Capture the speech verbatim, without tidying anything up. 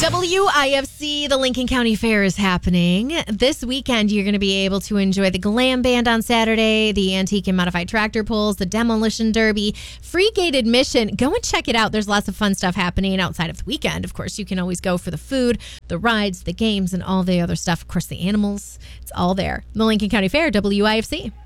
W I F C, the Lincoln County Fair is happening. This weekend, you're going to be able to enjoy the Glam Band on Saturday, the Antique and Modified Tractor Pulls, the Demolition Derby, free gate admission. Go and check it out. There's lots of fun stuff happening outside of the weekend. Of course, you can always go for the food, the rides, the games, and all the other stuff. Of course, the animals. It's all there. The Lincoln County Fair, W I F C.